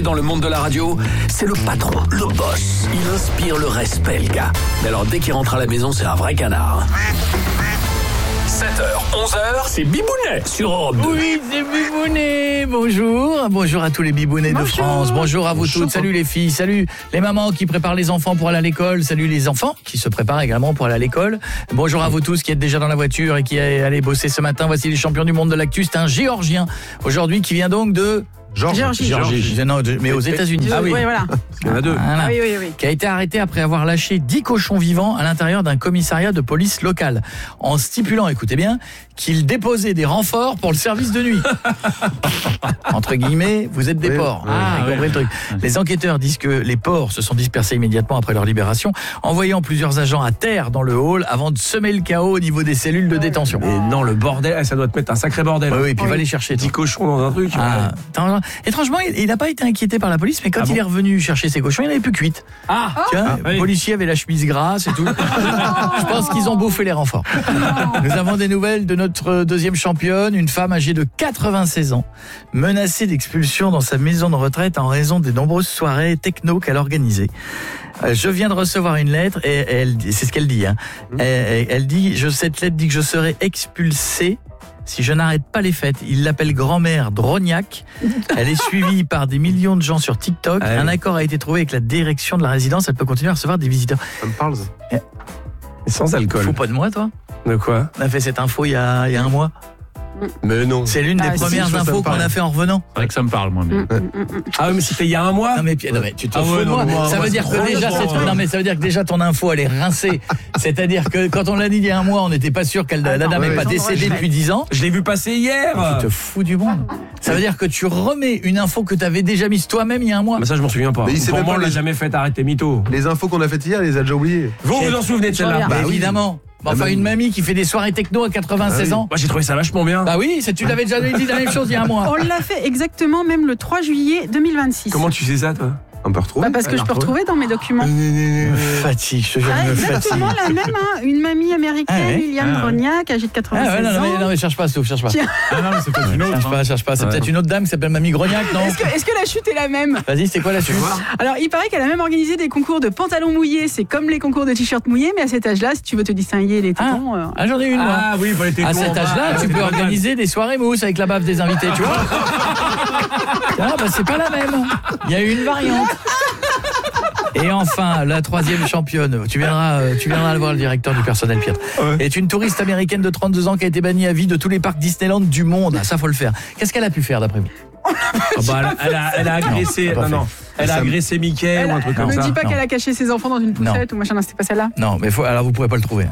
dans le monde de la radio, c'est le patron, le boss. Il inspire le respect, le gars. Mais alors, dès qu'il rentre à la maison, c'est un vrai canard. 7h, 11h, c'est Bibounet sur Europe 2. Oui, c'est Bibounet. Bonjour à tous les Bibounets de France. Bonjour à vous toutes. Salut les filles, salut les mamans qui préparent les enfants pour aller à l'école. Salut les enfants qui se préparent également pour aller à l'école. Bonjour à vous tous qui êtes déjà dans la voiture et qui allez bosser ce matin. Voici les champions du monde de l'actu. C'est un Géorgien aujourd'hui qui vient donc de... Géorgie. Non, mais aux États-Unis. Ah oui, voilà. Il y en a deux. Voilà. Oui. Qui a été arrêté après avoir lâché 10 cochons vivants à l'intérieur d'un commissariat de police local, en stipulant, écoutez bien, qu'il déposait des renforts pour le service de nuit. Entre guillemets, vous êtes des porcs. Vous comprenez le truc. Les enquêteurs disent que les porcs se sont dispersés immédiatement après leur libération, envoyant plusieurs agents à terre dans le hall avant de semer le chaos au niveau des cellules de détention. Et non, le bordel, ça doit te mettre un sacré bordel. Oui, puis va les chercher. 10 cochons dans un truc. Étrangement, il n'a pas été inquiété par la police, mais quand il est revenu chercher ses cochons, il n'avait plus cuite. Le policier avait la chemise grasse et tout. Je pense qu'ils ont bouffé les renforts. Nous avons des nouvelles de notre deuxième championne, une femme âgée de 96 ans, menacée d'expulsion dans sa maison de retraite en raison des nombreuses soirées techno qu'elle organisait. Je viens de recevoir une lettre et c'est ce qu'elle dit. Elle dit, cette lettre dit que je serai expulsée si je n'arrête pas les fêtes. Il l'appelle grand-mère Drognac. Elle est suivie par des millions de gens sur TikTok. Un accord a été trouvé avec la direction de la résidence. Elle peut continuer à recevoir des visiteurs. Ça me parle. Sans alcool. Fous pas de moi, toi? De quoi? On a fait cette info il y a un mois. Mais non. C'est l'une des premières infos qu'on a fait en revenant. C'est vrai que ça me parle, moi. Ah oui, mais c'était il y a un mois. Non mais tu te fous de moi. Ça veut dire que déjà ça veut dire que déjà ton info elle est rincée. C'est-à-dire que quand on l'a dit il y a un mois, on n'était pas sûr que la dame n'est pas décédée depuis 10 ans. Je l'ai vu passer hier. Mais tu te fous du monde. Ça veut dire que tu remets une info que tu avais déjà mise toi-même il y a un mois. Mais ça je m'en souviens pas. Pour moi on l'a jamais fait, arrêtez mytho. Les infos qu'on a faites hier, les a déjà oubliées. Vous en souvenez de celle-là? Bah évidemment. Enfin, une mamie qui fait des soirées techno à 96 ans. Moi, j'ai trouvé ça vachement bien. Bah oui, tu l'avais déjà dit la même chose il y a un mois. On l'a fait exactement, même le 3 juillet 2026. Comment tu sais ça, toi? On peut retrouver. Parce que je peux retrouver dans mes documents. Me fatigue, je te jure, me fatigue. Exactement la même, une mamie américaine, Liliane Drognac, âgée de 96 ans. Non, mais cherche pas, cherche pas. Non, mais c'est peut-être une autre. Cherche pas. C'est peut-être une autre dame qui s'appelle Mamie Grognac, non? Est-ce que la chute est la même? Vas-y, c'est quoi la chute? Alors, il paraît qu'elle a même organisé des concours de pantalons mouillés. C'est comme les concours de t-shirts mouillés, mais à cet âge-là, si tu veux te distinguer les tétons. J'en ai une, moi. Ah oui, il fallait tétons. À cet âge-là, tu peux organiser des soirées mousse avec la baffe des invités, tu vois. C'est pas la même. Il y a eu une variante. Et enfin, la troisième championne, tu viendras le voir, le directeur du personnel, Pierre, est une touriste américaine de 32 ans qui a été bannie à vie de tous les parcs Disneyland du monde. Ça, faut le faire. Qu'est-ce qu'elle a pu faire, d'après vous? Elle a agressé. Elle a agressé Mickey ou un truc comme ça. Ne dis pas qu'elle a caché ses enfants dans une poussette ou machin, c'était pas celle-là. Non, mais alors vous pourrez pas le trouver.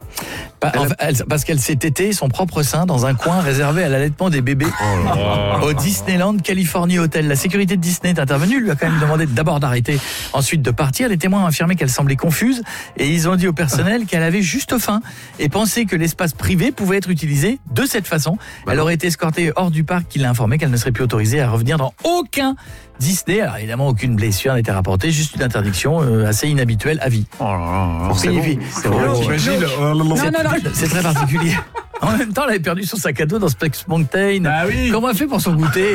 Parce qu'elle s'est tétée son propre sein dans un coin réservé à l'allaitement des bébés au Disneyland California Hotel. La sécurité de Disney est intervenue, lui a quand même demandé d'abord d'arrêter, ensuite de partir. Les témoins ont affirmé qu'elle semblait confuse et ils ont dit au personnel qu'elle avait juste faim et pensé que l'espace privé pouvait être utilisé de cette façon. Elle aurait été escortée hors du parc, qui l'a informé qu'elle ne serait plus autorisée à revenir dans aucun Disney. Alors évidemment, aucune blessure n'a été rapportée, juste une interdiction assez inhabituelle à vie. C'est très particulier. En même temps, elle avait perdu son sac à dos dans Space Mountain. Comment elle fait pour son goûter?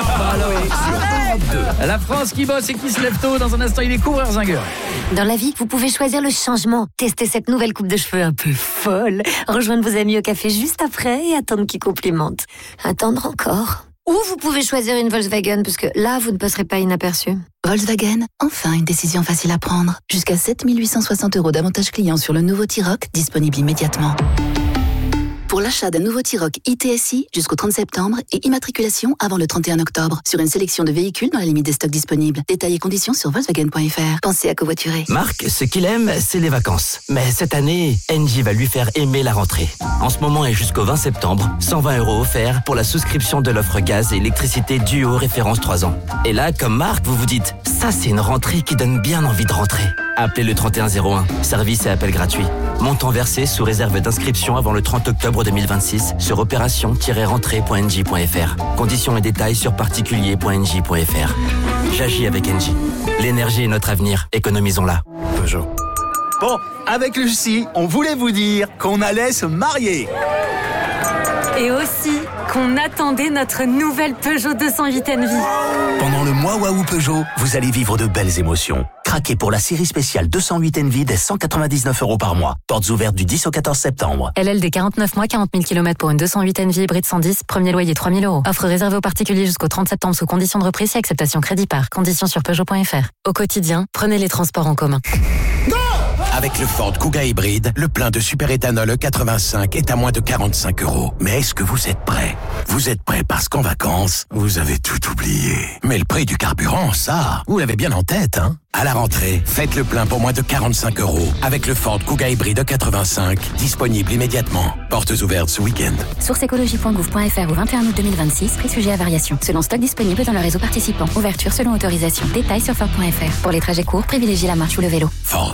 La France qui bosse et qui se lève tôt. Dans un instant, il est couvreur zingueur. Dans la vie, vous pouvez choisir le changement. Testez cette nouvelle coupe de cheveux un peu folle. Rejoindre vos amis au café juste après et attendre qu'ils complimentent. Attendre encore. Ou vous pouvez choisir une Volkswagen, parce que là, vous ne passerez pas inaperçu. Volkswagen, enfin une décision facile à prendre. Jusqu'à 7 860 € d'avantages clients sur le nouveau T-Roc, disponible immédiatement. Pour l'achat d'un nouveau T-Roc ITSI jusqu'au 30 septembre et immatriculation avant le 31 octobre sur une sélection de véhicules dans la limite des stocks disponibles. Détails et conditions sur Volkswagen.fr. Pensez à covoiturer. Marc, ce qu'il aime, c'est les vacances. Mais cette année, Engie va lui faire aimer la rentrée. En ce moment et jusqu'au 20 septembre, 120 € offerts pour la souscription de l'offre gaz et électricité Duo référence 3 ans. Et là, comme Marc, vous vous dites, ça c'est une rentrée qui donne bien envie de rentrer. Appelez le 3101, service et appel gratuit. Montant versé sous réserve d'inscription avant le 30 octobre 2026 sur opération-rentrée.engie.fr. Conditions et détails sur particulier.engie.fr. J'agis avec Engie. L'énergie est notre avenir, économisons-la. Peugeot. Bon, avec Lucie, on voulait vous dire qu'on allait se marier. Et aussi qu'on attendait notre nouvelle Peugeot 208 Envy. Pendant le mois Waouh Peugeot, vous allez vivre de belles émotions. Craquez pour la série spéciale 208 Envy dès 199 € par mois. Portes ouvertes du 10 au 14 septembre. LLD 49 mois, 40 000 km pour une 208 Envy hybride 110, premier loyer 3 000 €. Offre réservée aux particuliers jusqu'au 30 septembre sous conditions de reprise et acceptation crédit par. Conditions sur Peugeot.fr. Au quotidien, prenez les transports en commun. Avec le Ford Kuga hybride, le plein de superéthanol E85 est à moins de 45 €. Mais est-ce que vous êtes prêts? Vous êtes prêts parce qu'en vacances, vous avez tout oublié. Mais le prix du carburant, ça, vous l'avez bien en tête, hein? À la rentrée, faites le plein pour moins de 45 € avec le Ford Kuga hybride E85, disponible immédiatement. Portes ouvertes ce week-end. Source écologie.gouv.fr au 21 août 2026, prix sujet à variation. Selon stock disponible dans le réseau participant. Ouverture selon autorisation. Détails sur Ford.fr. Pour les trajets courts, privilégiez la marche ou le vélo. Ford.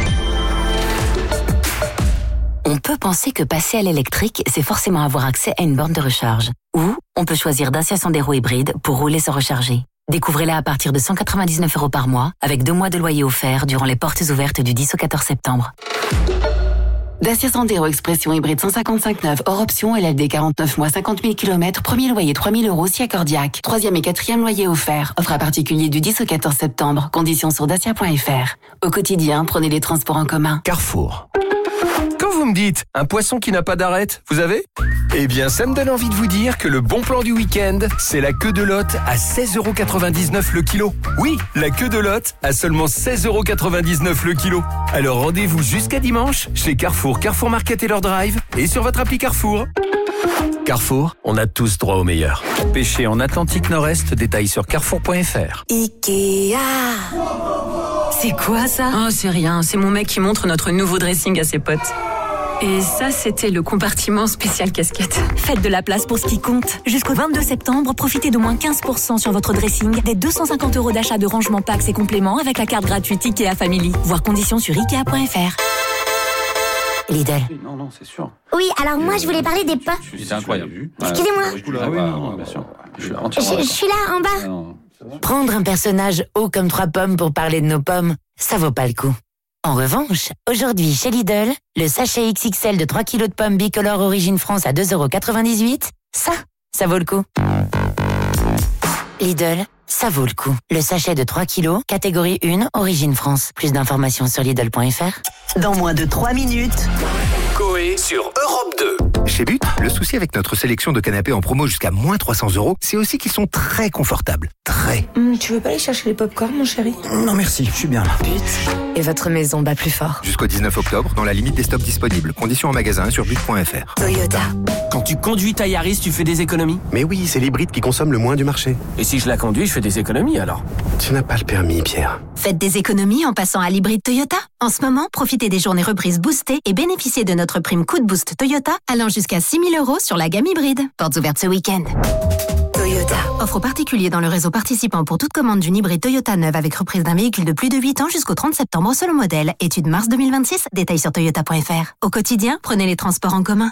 On peut penser que passer à l'électrique, c'est forcément avoir accès à une borne de recharge. Ou on peut choisir Dacia Sandero hybride pour rouler sans recharger. Découvrez-la à partir de 199 € par mois, avec 2 mois de loyer offert durant les portes ouvertes du 10 au 14 septembre. Dacia Sandero Expression hybride 155/9 hors option, LLD 49 mois, 50 000 km, premier loyer 3 000 € si accordiaque. 3e et 4e loyer offert. Offre à particulier du 10 au 14 septembre. Conditions sur dacia.fr. Au quotidien, prenez les transports en commun. Carrefour. Quand vous me dites un poisson qui n'a pas d'arête, vous avez? Eh bien, ça me donne envie de vous dire que le bon plan du week-end, c'est la queue de Lot à 16,99 € le kilo. Oui, la queue de Lot à seulement 16,99 € le kilo. Alors rendez-vous jusqu'à dimanche chez Carrefour, Carrefour Market et leur drive et sur votre appli Carrefour. Carrefour, on a tous droit au meilleur. Pêcher en Atlantique Nord-Est, détails sur carrefour.fr. Ikea. C'est quoi ça? Oh, c'est rien, c'est mon mec qui montre notre nouveau dressing à ses potes. Et ça, c'était le compartiment spécial casquette. Faites de la place pour ce qui compte. Jusqu'au 22 septembre, profitez de moins 15% sur votre dressing, des 250 € d'achat de rangement packs et compléments avec la carte gratuite Ikea Family. Voir conditions sur Ikea.fr. Lidl. Non, c'est sûr. Oui, alors moi, je voulais parler des pommes. C'est incroyable. Excusez-moi. Bien sûr. Je suis là, en bas. Prendre un personnage haut comme 3 pommes pour parler de nos pommes, ça vaut pas le coup. En revanche, aujourd'hui chez Lidl, le sachet XXL de 3 kg de pommes bicolores Origine France à 2,98 €, ça vaut le coup. Lidl, ça vaut le coup. Le sachet de 3 kg, catégorie 1, Origine France. Plus d'informations sur Lidl.fr. Dans moins de 3 minutes... Coé sur Europe 2. Chez But, le souci avec notre sélection de canapés en promo jusqu'à moins 300 €, c'est aussi qu'ils sont très confortables. Très. Tu veux pas aller chercher les pop-corn, mon chéri? Non merci, je suis bien là. But. Et votre maison bat plus fort. Jusqu'au 19 octobre, dans la limite des stocks disponibles. Conditions en magasin sur but.fr. Toyota. Quand tu conduis ta Yaris, tu fais des économies? Mais oui, c'est l'hybride qui consomme le moins du marché. Et si je la conduis, je fais des économies alors? Tu n'as pas le permis, Pierre. Faites des économies en passant à l'hybride Toyota. En ce moment, profitez des journées reprises boostées et bénéficiez de notre prime coup de boost Toyota allant jusqu'à 6 000 € sur la gamme hybride. Portes ouvertes ce week-end. Toyota. Offre aux particuliers dans le réseau participant pour toute commande d'une hybride Toyota neuve avec reprise d'un véhicule de plus de 8 ans jusqu'au 30 septembre selon modèle. Étude mars 2026. Détails sur toyota.fr. Au quotidien, prenez les transports en commun.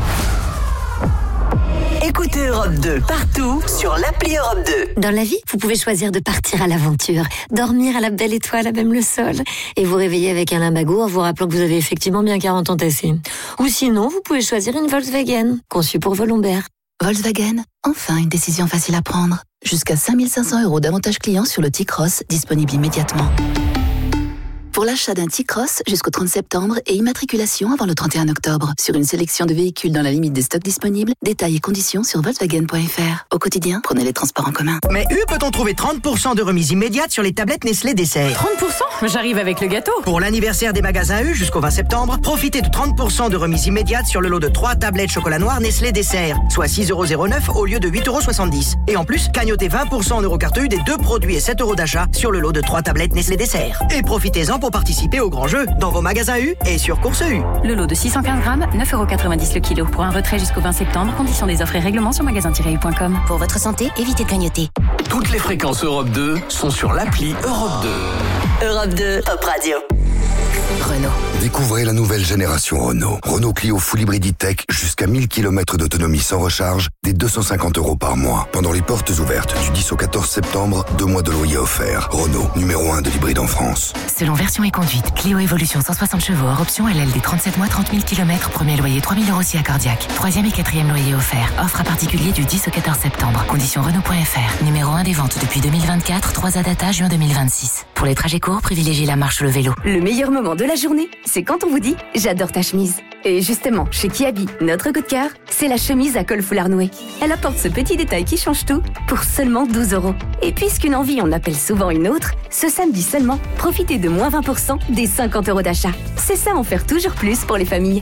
Écoutez Europe 2 partout sur l'appli Europe 2. Dans la vie, vous pouvez choisir de partir à l'aventure, dormir à la belle étoile à même le sol, et vous réveiller avec un limbago en vous rappelant que vous avez effectivement bien 40 ans tassés. Ou sinon, vous pouvez choisir une Volkswagen, conçue pour vos lombaires. Volkswagen, enfin une décision facile à prendre. Jusqu'à 5 500 € d'avantages clients sur le T-Cross, disponible immédiatement. Pour l'achat d'un T-Cross jusqu'au 30 septembre et immatriculation avant le 31 octobre. Sur une sélection de véhicules dans la limite des stocks disponibles, détails et conditions sur Volkswagen.fr. Au quotidien, prenez les transports en commun. Mais peut-on trouver 30% de remise immédiate sur les tablettes Nestlé Dessert? 30%? J'arrive avec le gâteau. Pour l'anniversaire des magasins U jusqu'au 20 septembre, profitez de 30% de remise immédiate sur le lot de 3 tablettes chocolat noir Nestlé Dessert, soit 6,09 € au lieu de 8,70 €. Et en plus, cagnotez 20% en eurocarte U des 2 produits et 7 € d'achat sur le lot de 3 tablettes Nestlé Dessert. Et profitez-en pour participer au grand jeu dans vos magasins U et sur Course U. Le lot de 615 grammes, 9,90 € le kilo. Pour un retrait jusqu'au 20 septembre, conditions des offres et règlements sur magasin-u.com. Pour votre santé, évitez de clignoter. Toutes les fréquences Europe 2 sont sur l'appli Europe 2. Europe 2, Top Radio. Renault. Découvrez la nouvelle génération Renault. Renault Clio Full Hybrid E-Tech jusqu'à 1000 km d'autonomie sans recharge, dès 250 € par mois. Pendant les portes ouvertes du 10 au 14 septembre, 2 mois de loyer offerts. Renault, numéro 1 de l'hybride en France. Selon version et conduite, Clio Evolution 160 chevaux hors option LLD 37 mois, 30 000 km, premier loyer 3 000 € si accordiaque. 3e et 4e loyer offert. Offre à particulier du 10 au 14 septembre. Conditions Renault.fr. Numéro 1 des ventes depuis 2024, 3 data juin 2026. Pour les trajets courts, privilégiez la marche ou le vélo. Le meilleur moment de la journée, c'est quand on vous dit « J'adore ta chemise ». Et justement, chez Kiabi, notre coup de cœur, c'est la chemise à col foulard noué. Elle apporte ce petit détail qui change tout pour seulement 12 €. Et puisqu'une envie en appelle souvent une autre, ce samedi seulement, profitez de moins 20% des 50 € d'achat. C'est ça en faire toujours plus pour les familles.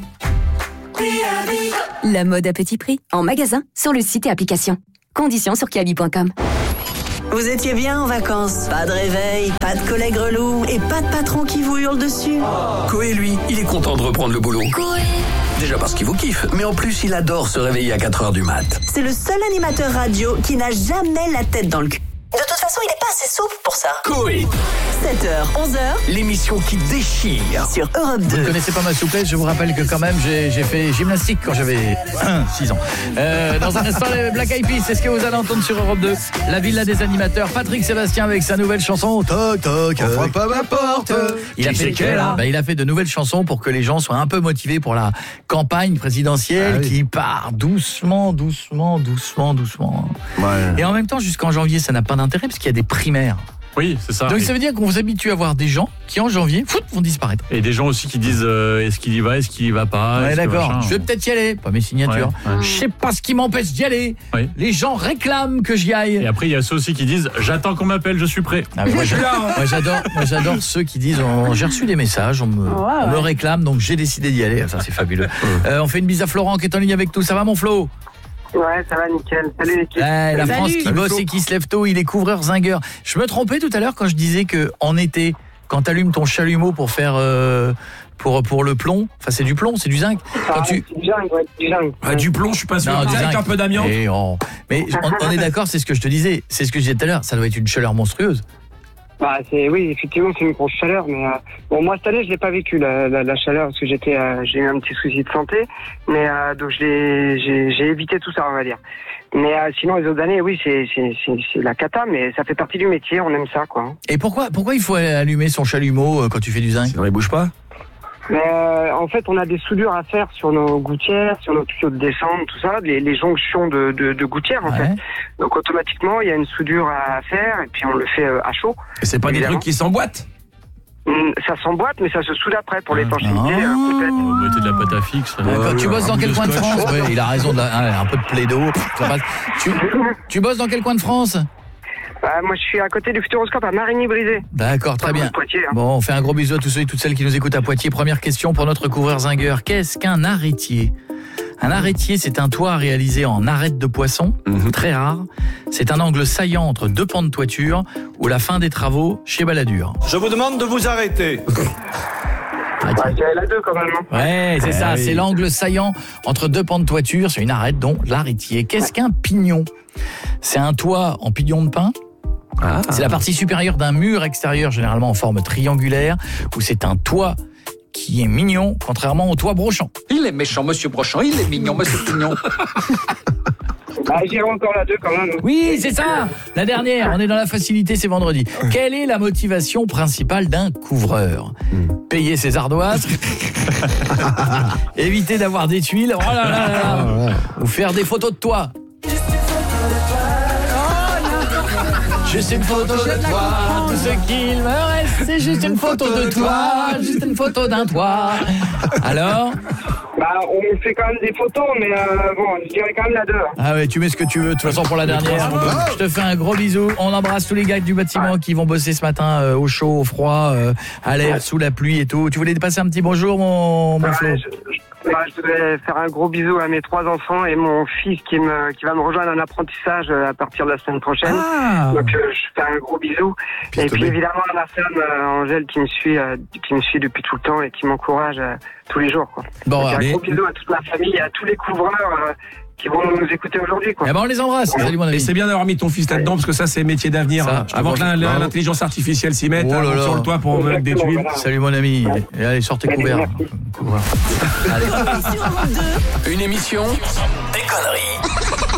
La mode à petit prix, en magasin, sur le site et application. Conditions sur kiabi.com. Vous étiez bien en vacances. Pas de réveil, pas de collègues relous et pas de patron qui vous hurle dessus. Koé, lui, il est content de reprendre le boulot. Déjà parce qu'il vous kiffe, mais en plus, il adore se réveiller à 4h du mat. C'est le seul animateur radio qui n'a jamais la tête dans le cul. De toute façon, il n'est pas assez souple pour ça. Koé. 7h, 11h. L'émission qui déchire. Sur Europe 2. Vous ne connaissez pas ma souplesse, je vous rappelle que quand même, j'ai fait gymnastique quand j'avais 6 ans. Dans un instant, les Black Eyed Peas, c'est ce que vous allez entendre sur Europe 2. La villa des animateurs, Patrick Sébastien avec sa nouvelle chanson Toc Toc, ouvre pas ma porte. Il a fait de nouvelles chansons pour que les gens soient un peu motivés pour la campagne présidentielle qui part doucement. Ouais. Et en même temps, jusqu'en janvier, ça n'a pas d'intérêt parce qu'il y a des primaires. Oui, c'est ça. Donc ça veut dire qu'on s'habitue à voir des gens qui en janvier vont disparaître. Et des gens aussi qui disent est-ce qu'il y va, est-ce qu'il y va pas. Ouais, d'accord. Je vais peut-être y aller, pas mes signatures. Ouais. Je sais pas ce qui m'empêche d'y aller. Ouais. Les gens réclament que j'y aille. Et après il y a ceux aussi qui disent j'attends qu'on m'appelle, je suis prêt. Ah, moi j'adore ceux qui disent j'ai reçu des messages, on me réclame donc j'ai décidé d'y aller. Ça c'est fabuleux. On fait une bise à Florent qui est en ligne avec tout. Ça va mon Flo? Ouais, ça va nickel. Salut l'équipe. La France qui bosse et qui se lève tôt, il est couvreur zingueur. Je me trompais tout à l'heure quand je disais que en été, quand tu allumes ton chalumeau pour faire pour le plomb, enfin c'est du plomb, c'est du zinc. C'est du zinc, du zinc. Ah, du plomb, je suis pas sûr. Non, avec un peu d'amiante. Mais on est d'accord, c'est ce que je te disais, c'est ce que je disais tout à l'heure, ça doit être une chaleur monstrueuse. Bah oui, effectivement, c'est une grosse chaleur, mais moi cette année je l'ai pas vécu la chaleur parce que j'ai eu un petit souci de santé, mais donc j'ai évité tout ça, on va dire. Mais sinon les autres années, oui, c'est la cata, mais ça fait partie du métier, on aime ça, quoi. Et pourquoi il faut allumer son chalumeau quand tu fais du zinc? Il bouge pas. En fait, on a des soudures à faire sur nos gouttières, sur nos tuyaux de descente, tout ça, les jonctions de gouttières en fait. Donc automatiquement, il y a une soudure à faire et puis on le fait à chaud. Et c'est pas évidemment des trucs qui s'emboîtent? Ça s'emboîte, mais ça se soude après pour l'étanchéité complète. Vous mettez de la pâte à fixe. Tu bosses dans quel coin de France? Il a raison, un peu de plaido. Tu bosses dans quel coin de France? Moi, je suis à côté du Futuroscope à Marigny-Brisé. D'accord, très bien. Poitiers, hein. Bon, on fait un gros bisou à tous ceux et toutes celles qui nous écoutent à Poitiers. Première question pour notre couvreur zingueur. Qu'est-ce qu'un arrêtier? Un arrêtier, c'est un toit réalisé en arête de poisson, très rare. C'est un angle saillant entre deux pans de toiture ou la fin des travaux chez Balladur. Je vous demande de vous arrêter. C'est la 2 quand même. Ouais, c'est ça, c'est l'angle saillant entre deux pans de toiture, c'est une arête, donc l'arrêtier. Qu'est-ce qu'un pignon? C'est un toit en pignon de pin. C'est la partie supérieure d'un mur extérieur, généralement en forme triangulaire, où c'est un toit qui est mignon, contrairement au toit Brochant. Il est méchant, monsieur Brochant, il est mignon, monsieur Pignon. J'irai encore la 2 quand même. Oui, c'est ça. La dernière, on est dans la facilité, c'est vendredi. Quelle est la motivation principale d'un couvreur? Payer ses ardoises, éviter d'avoir des tuiles, ou faire des photos de toi. Juste une photo de toi, tout ce qu'il me reste, c'est juste une photo de toi, juste une photo d'un toit. Alors? On fait quand même des photos, mais je dirais quand même la 2. Ah ouais, tu mets ce que tu veux, de toute façon pour la dernière. Je te fais un gros bisou, on embrasse tous les gars du bâtiment qui vont bosser ce matin au chaud, au froid, à l'air, sous la pluie et tout. Tu voulais te passer un petit bonjour, mon Flo? Je voudrais faire un gros bisou à mes 3 enfants et mon fils qui va me rejoindre en apprentissage à partir de la semaine prochaine. Donc je fais un gros bisou. Et puis évidemment à ma femme Angèle qui me suit depuis tout le temps et qui m'encourage tous les jours, quoi. Bon, un gros bisou à toute ma famille et à tous les couvreurs qui vont nous écouter aujourd'hui, quoi. Eh ben, on les embrasse. Salut, mon ami. Et c'est bien d'avoir mis ton fils là-dedans parce que ça, c'est métier d'avenir. Ça, Avant que l'intelligence artificielle s'y mette sur le toit pour mettre des tuiles. Salut, mon ami. Et allez, sortez couverts. Une émission, des conneries.